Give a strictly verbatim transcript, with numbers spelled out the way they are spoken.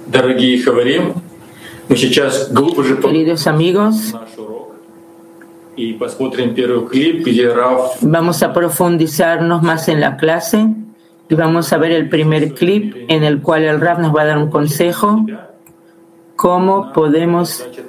Дорогие хаварим, мы сейчас глубже Queridos amigos, наш урок y посмотрим первый клип, где Рав vamos a profundizarnos más en la clase y vamos a ver el primer clip en el cual el Rav nos va a dar un consejo, cómo podemos